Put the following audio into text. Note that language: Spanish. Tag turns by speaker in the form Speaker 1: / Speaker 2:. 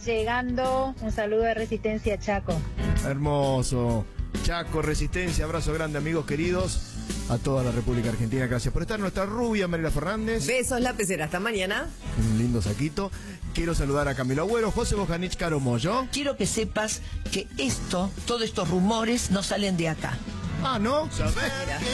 Speaker 1: llegando. Un saludo de Resistencia Chaco.
Speaker 2: Hermoso. Chaco, Resistencia, abrazo grande, amigos queridos. A toda la República Argentina, gracias por estar. Nuestra rubia Mariela Fernández.
Speaker 3: Besos, la pecera, hasta mañana.
Speaker 2: Un lindo saquito. Quiero saludar a Camilo Agüero, José Bojanich, Caro Moyo.
Speaker 4: Quiero que sepas que todos estos rumores no salen de acá.
Speaker 2: Ah, ¿no?
Speaker 3: Mira.